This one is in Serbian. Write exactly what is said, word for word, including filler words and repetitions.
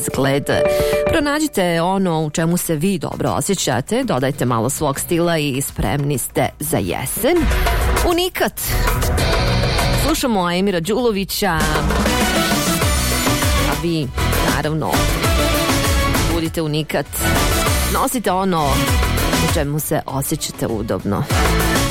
izgled. Pronađite ono u čemu se vi dobro osjećate, dodajte malo svog stila i spremni ste za jesen. Unikat. Slušamo Emira Đulovića. A vi, naravno, budite unikat. Nosite ono u čemu se osjećate udobno.